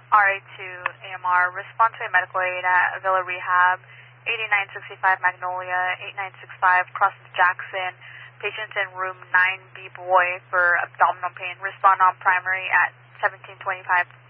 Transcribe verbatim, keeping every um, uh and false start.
R A two A M R, respond to a medical aid at Villa Rehab, eighty-nine sixty-five Magnolia, eight nine six five Crossing Jackson. Patients in room nine B boy for abdominal pain. Respond on primary at seventeen twenty-five.